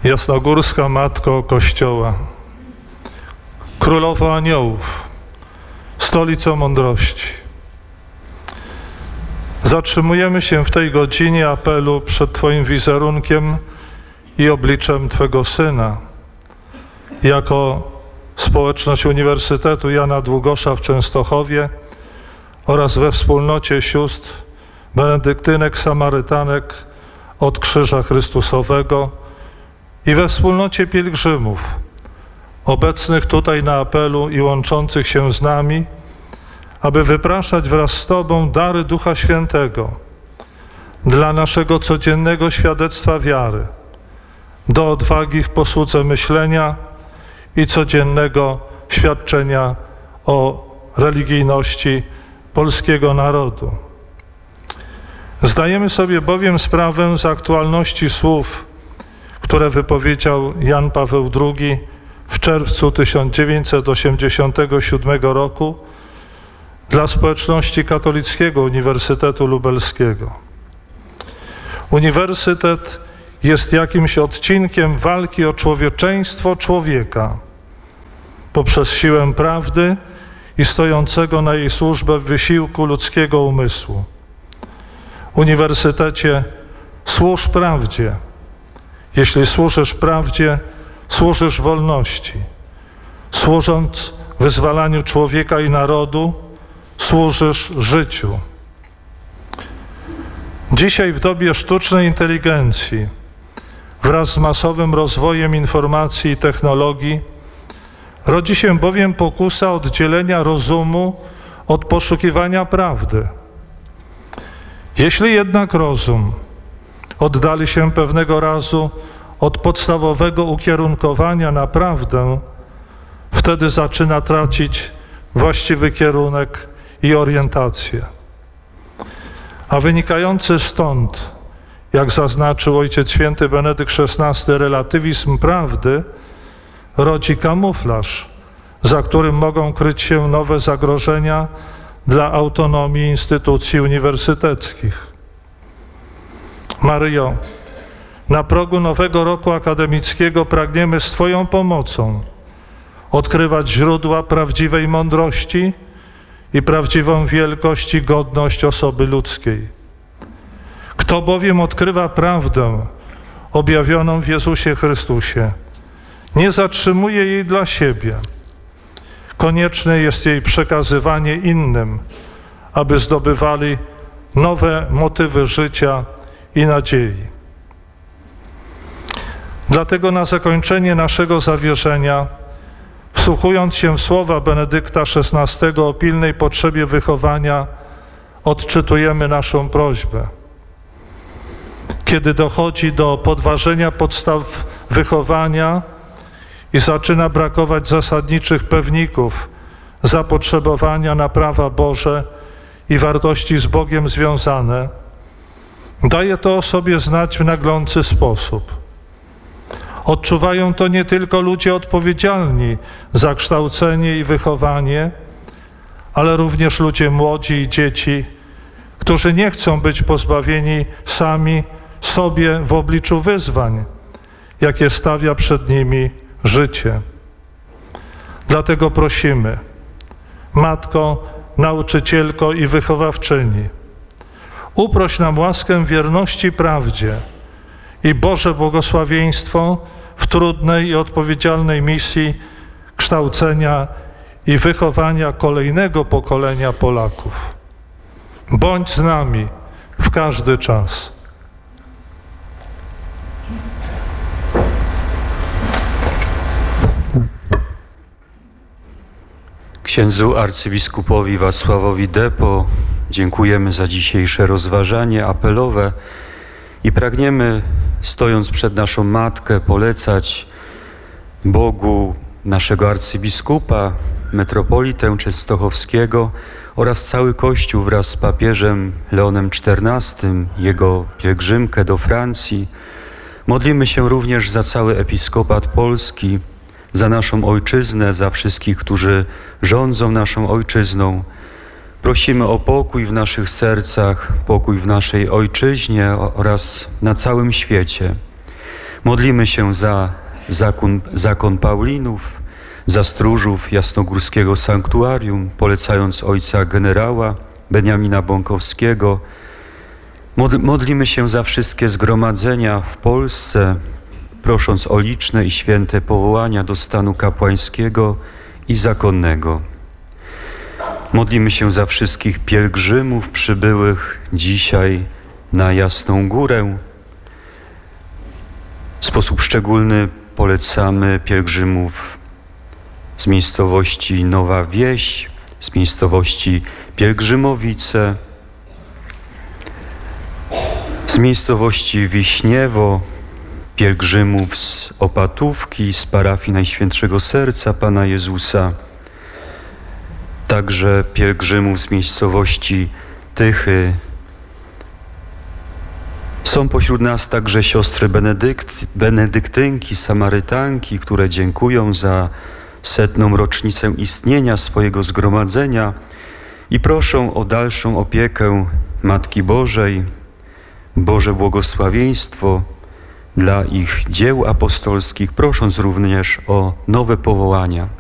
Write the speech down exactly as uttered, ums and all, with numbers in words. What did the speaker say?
Jasnogórska Matko Kościoła, Królowo Aniołów, Stolico Mądrości. Zatrzymujemy się w tej godzinie apelu przed Twoim wizerunkiem i obliczem Twego Syna. Jako społeczność Uniwersytetu Jana Długosza w Częstochowie oraz we wspólnocie sióstr benedyktynek, samarytanek od Krzyża Chrystusowego i we wspólnocie pielgrzymów obecnych tutaj na apelu i łączących się z nami, aby wypraszać wraz z Tobą dary Ducha Świętego dla naszego codziennego świadectwa wiary, do odwagi w posłudze myślenia i codziennego świadczenia o religijności polskiego narodu. Zdajemy sobie bowiem sprawę z aktualności słów, które wypowiedział Jan Paweł drugi w czerwcu tysiąc dziewięćset osiemdziesiątego siódmego roku dla społeczności katolickiego Uniwersytetu Lubelskiego. Uniwersytet jest jakimś odcinkiem walki o człowieczeństwo człowieka poprzez siłę prawdy i stojącego na jej służbę wysiłku ludzkiego umysłu. Uniwersytecie, służ prawdzie. Jeśli służysz prawdzie, służysz wolności. Służąc wyzwalaniu człowieka i narodu, służysz życiu. Dzisiaj w dobie sztucznej inteligencji, wraz z masowym rozwojem informacji i technologii, rodzi się bowiem pokusa oddzielenia rozumu od poszukiwania prawdy. Jeśli jednak rozum oddali się pewnego razu od podstawowego ukierunkowania na prawdę, wtedy zaczyna tracić właściwy kierunek i orientację. A wynikający stąd, jak zaznaczył Ojciec Święty Benedykt szesnasty, relatywizm prawdy rodzi kamuflaż, za którym mogą kryć się nowe zagrożenia dla autonomii instytucji uniwersyteckich. Maryjo, na progu nowego roku akademickiego pragniemy z Twoją pomocą odkrywać źródła prawdziwej mądrości i prawdziwą wielkość i godność osoby ludzkiej. Kto bowiem odkrywa prawdę objawioną w Jezusie Chrystusie, nie zatrzymuje jej dla siebie. Konieczne jest jej przekazywanie innym, aby zdobywali nowe motywy życia i nadziei. Dlatego na zakończenie naszego zawierzenia, wsłuchując się w słowa Benedykta szesnastego o pilnej potrzebie wychowania, odczytujemy naszą prośbę. Kiedy dochodzi do podważenia podstaw wychowania i zaczyna brakować zasadniczych pewników zapotrzebowania na prawa Boże i wartości z Bogiem związane, daje to o sobie znać w naglący sposób. Odczuwają to nie tylko ludzie odpowiedzialni za kształcenie i wychowanie, ale również ludzie młodzi i dzieci, którzy nie chcą być pozbawieni sami sobie w obliczu wyzwań, jakie stawia przed nimi życie. Dlatego prosimy, Matko, Nauczycielko i Wychowawczyni, uproś nam łaskę wierności prawdzie i Boże błogosławieństwo w trudnej i odpowiedzialnej misji kształcenia i wychowania kolejnego pokolenia Polaków. Bądź z nami w każdy czas. Księdzu arcybiskupowi Wacławowi Depo dziękujemy za dzisiejsze rozważanie apelowe i pragniemy, stojąc przed naszą Matkę, polecać Bogu naszego arcybiskupa, metropolitę częstochowskiego oraz cały Kościół wraz z papieżem Leonem czternastym, jego pielgrzymkę do Francji. Modlimy się również za cały episkopat Polski, za naszą ojczyznę, za wszystkich, którzy rządzą naszą ojczyzną. Prosimy o pokój w naszych sercach, pokój w naszej ojczyźnie oraz na całym świecie. Modlimy się za zakon, zakon Paulinów, za stróżów Jasnogórskiego Sanktuarium, polecając ojca generała Beniamina Bąkowskiego. Modlimy się za wszystkie zgromadzenia w Polsce, prosząc o liczne i święte powołania do stanu kapłańskiego i zakonnego. Modlimy się za wszystkich pielgrzymów przybyłych dzisiaj na Jasną Górę. W sposób szczególny polecamy pielgrzymów z miejscowości Nowa Wieś, z miejscowości Pielgrzymowice, z miejscowości Wiśniewo, pielgrzymów z Opatówki, z parafii Najświętszego Serca Pana Jezusa, także pielgrzymów z miejscowości Tychy. Są pośród nas także siostry Benedykt, benedyktynki, samarytanki, które dziękują za setną rocznicę istnienia swojego zgromadzenia i proszą o dalszą opiekę Matki Bożej, Boże błogosławieństwo dla ich dzieł apostolskich, prosząc również o nowe powołania.